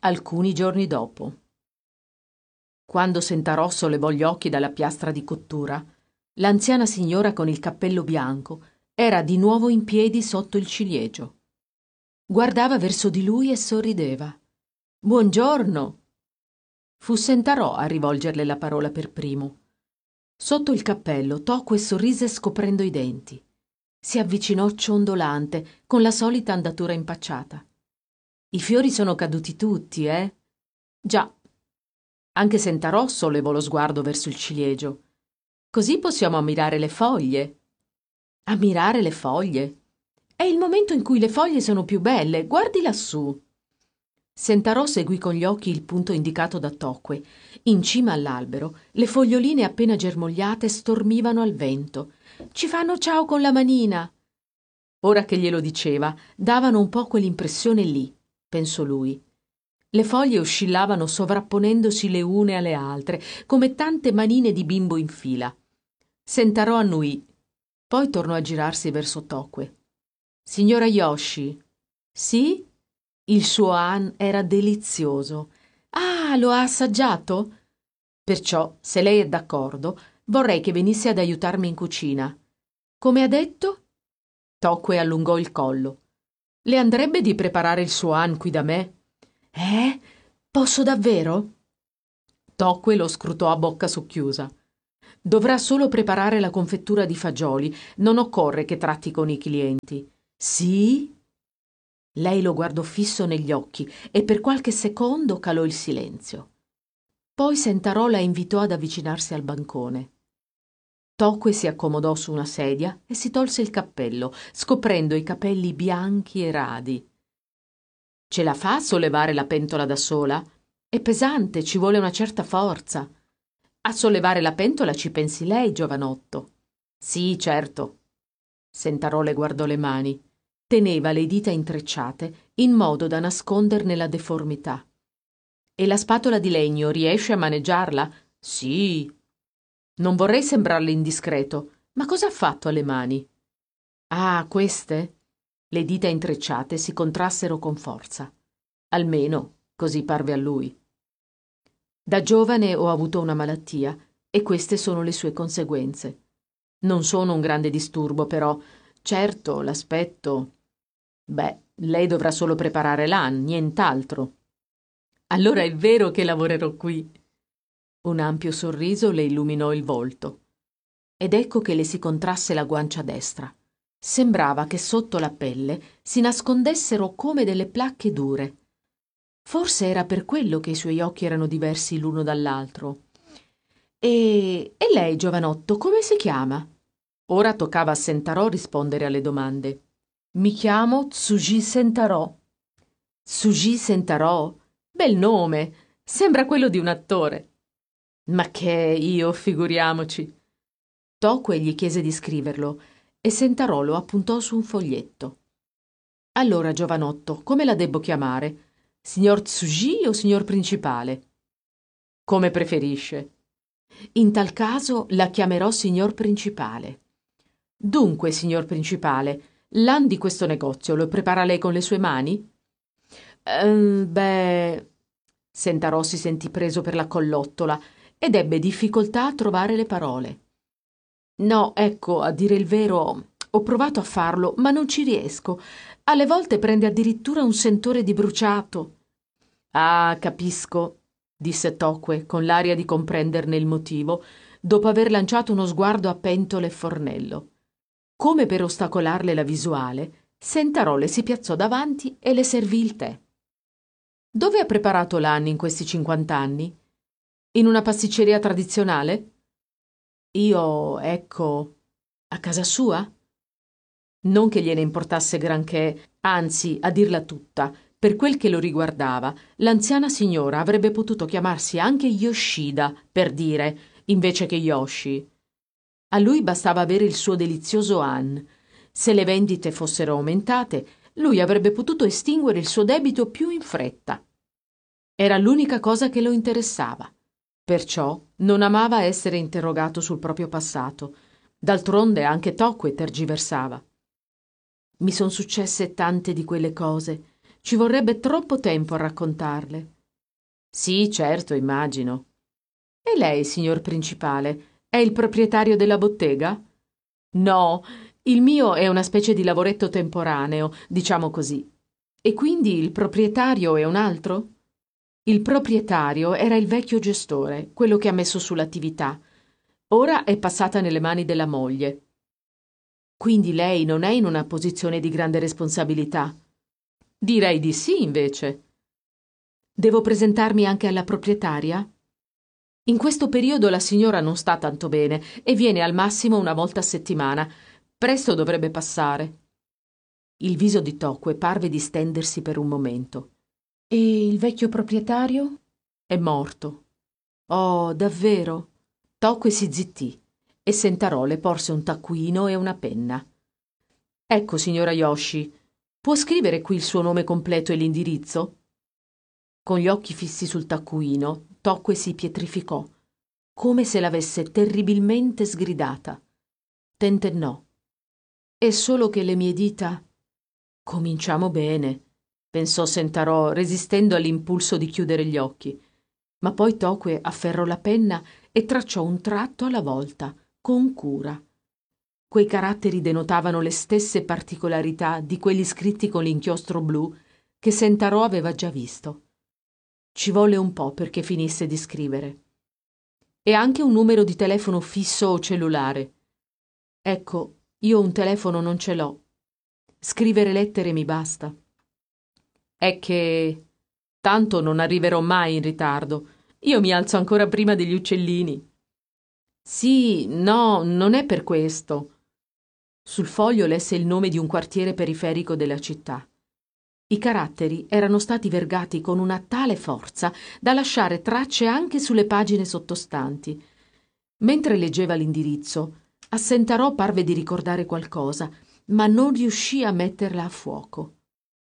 Alcuni giorni dopo, quando Sentarosso levò gli occhi dalla piastra di cottura, l'anziana signora con il cappello bianco era di nuovo in piedi sotto il ciliegio. Guardava verso di lui e sorrideva. «Buongiorno!» Fu Sentarò a rivolgerle la parola per primo. Sotto il cappello Tocque sorrise scoprendo i denti. Si avvicinò ciondolante, con la solita andatura impacciata. «I fiori sono caduti tutti, eh?» «Già». Anche Sentarò sollevò lo sguardo verso il ciliegio. «Così possiamo ammirare le foglie». «Ammirare le foglie? È il momento in cui le foglie sono più belle, guardi lassù». Sentarò seguì con gli occhi il punto indicato da Tocque. In cima all'albero le foglioline appena germogliate stormivano al vento. «Ci fanno ciao con la manina!» Ora che glielo diceva, davano un po' quell'impressione lì, pensò lui. Le foglie oscillavano sovrapponendosi le une alle altre, come tante manine di bimbo in fila. Sentarò annuì, poi tornò a girarsi verso Tocque. «Signora Yoshi?» «Sì?» Il suo han era delizioso. «Ah, lo ha assaggiato?» «Perciò, se lei è d'accordo, vorrei che venisse ad aiutarmi in cucina». «Come ha detto?» Tocque allungò il collo. «Le andrebbe di preparare il suo han qui da me?» «Eh? Posso davvero?» Tocque lo scrutò a bocca socchiusa. «Dovrà solo preparare la confettura di fagioli. Non occorre che tratti con i clienti». «Sì?» Lei lo guardò fisso negli occhi e per qualche secondo calò il silenzio. Poi Sentarò la invitò ad avvicinarsi al bancone. Tocque si accomodò su una sedia e si tolse il cappello, scoprendo i capelli bianchi e radi. «Ce la fa a sollevare la pentola da sola? È pesante, ci vuole una certa forza». «A sollevare la pentola ci pensi lei, giovanotto». «Sì, certo». Sentarò le guardò le mani. Teneva le dita intrecciate in modo da nasconderne la deformità. «E la spatola di legno riesce a maneggiarla?» «Sì». «Non vorrei sembrarle indiscreto, ma cosa ha fatto alle mani?» «Ah, queste?» Le dita intrecciate si contrassero con forza. Almeno, così parve a lui. «Da giovane ho avuto una malattia e queste sono le sue conseguenze. Non sono un grande disturbo, però, certo, l'aspetto. Beh, lei dovrà solo preparare l'han, nient'altro». «Allora è vero che lavorerò qui». Un ampio sorriso le illuminò il volto. Ed ecco che le si contrasse la guancia destra. Sembrava che sotto la pelle si nascondessero come delle placche dure. Forse era per quello che i suoi occhi erano diversi l'uno dall'altro. E lei, giovanotto, come si chiama?» Ora toccava a Sentarò rispondere alle domande. «Mi chiamo Tsuji Sentarò». «Tsuji Sentarò? Bel nome! Sembra quello di un attore». «Ma che io, figuriamoci». Tocque gli chiese di scriverlo e Sentarò lo appuntò su un foglietto. «Allora, giovanotto, come la debbo chiamare? Signor Tsuji o signor principale?» «Come preferisce». «In tal caso la chiamerò signor principale». «Dunque, signor principale, l'han di questo negozio lo prepara lei con le sue mani?» Beh...» Sentarò si sentì preso per la collottola ed ebbe difficoltà a trovare le parole. «No, ecco, a dire il vero, ho provato a farlo, ma non ci riesco. Alle volte prende addirittura un sentore di bruciato». «Ah, capisco», disse Tocque con l'aria di comprenderne il motivo, dopo aver lanciato uno sguardo a pentole e fornello. Come per ostacolarle la visuale, Sentarò le si piazzò davanti e le servì il tè. «Dove ha preparato l'han in questi 50 anni? In una pasticceria tradizionale?» «Io, ecco, a casa sua?» Non che gliene importasse granché, anzi, a dirla tutta, per quel che lo riguardava, l'anziana signora avrebbe potuto chiamarsi anche Yoshida, per dire, invece che Yoshi. A lui bastava avere il suo delizioso han. Se le vendite fossero aumentate, lui avrebbe potuto estinguere il suo debito più in fretta. Era l'unica cosa che lo interessava. Perciò non amava essere interrogato sul proprio passato. D'altronde anche Tocque tergiversava. «Mi son successe tante di quelle cose. Ci vorrebbe troppo tempo a raccontarle. Sì, certo, immagino. E lei, signor principale, è il proprietario della bottega? No, il mio è una specie di lavoretto temporaneo, diciamo così. E quindi il proprietario è un altro? Il proprietario era il vecchio gestore, quello che ha messo sull'attività. Ora è passata nelle mani della moglie. Quindi lei non è in una posizione di grande responsabilità? Direi di sì, invece. Devo presentarmi anche alla proprietaria? In questo periodo la signora non sta tanto bene e viene al massimo una volta a settimana. Presto dovrebbe passare. Il viso di Tocque parve distendersi per un momento. E il vecchio proprietario? È morto. Oh, davvero? Tocque si zittì e Sentarò le porse un taccuino e una penna. Ecco, signora Yoshi, può scrivere qui il suo nome completo e l'indirizzo? Con gli occhi fissi sul taccuino, Tocque si pietrificò, come se l'avesse terribilmente sgridata. Tentennò. È solo che le mie dita... Cominciamo bene, pensò Sentarò, resistendo all'impulso di chiudere gli occhi. Ma poi Tocque afferrò la penna e tracciò un tratto alla volta, con cura. Quei caratteri denotavano le stesse particolarità di quelli scritti con l'inchiostro blu che Sentarò aveva già visto. Ci volle un po' perché finisse di scrivere. E anche un numero di telefono fisso o cellulare. Ecco, io un telefono non ce l'ho. Scrivere lettere mi basta. È che tanto non arriverò mai in ritardo. Io mi alzo ancora prima degli uccellini. Sì, no, non è per questo. Sul foglio lesse il nome di un quartiere periferico della città. I caratteri erano stati vergati con una tale forza da lasciare tracce anche sulle pagine sottostanti. Mentre leggeva l'indirizzo, a Sentarò parve di ricordare qualcosa, ma non riuscì a metterla a fuoco.